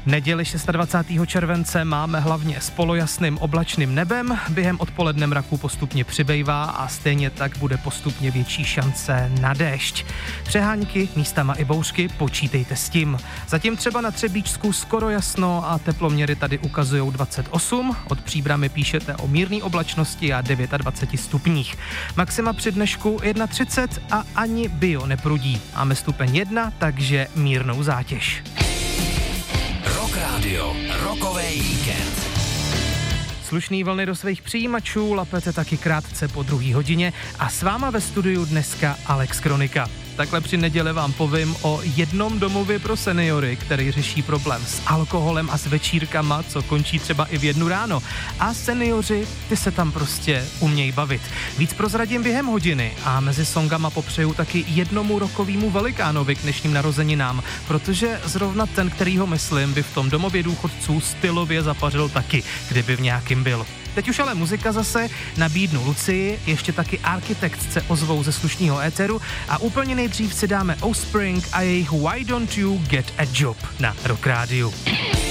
Neděli 26. července máme hlavně s polojasným oblačným nebem, během odpoledne mraku postupně přibývá a stejně tak bude postupně větší šance na déšť. Přehánky, místama i bouřky, počítejte s tím. Zatím třeba na Třebíčsku skoro jasno a teploměry tady ukazují 28, od Příbrami píšete o mírné oblačnosti a 29 stupních. Maxima při dnešku 31 a ani bio neprudí. Máme stupeň 1, takže mírnou zátěž. Rock Radio, rokový víkend. Slušný vlny do svých přijímačů lapete taky krátce po 2. hodině a s váma ve studiu dneska Alex Kronika. Takhle při neděli vám povím o jednom domově pro seniory, který řeší problém s alkoholem a s večírkama, co končí třeba i v 1 ráno. A seniori, ty se tam prostě umějí bavit. Víc prozradím během hodiny a mezi songama popřeju taky jednomu rockovému velikánovi k dnešním narozeninám, protože zrovna ten, kterýho myslím, by v tom domově důchodců stylově zapařil taky, kdyby v nějakým byl. Teď už ale muzika zase, nabídnu Lucii, ještě taky Architects se ozvou ze slušného éteru a úplně nejdřív si dáme Offspring a jejich Why Don't You Get a Job na Rock Radio.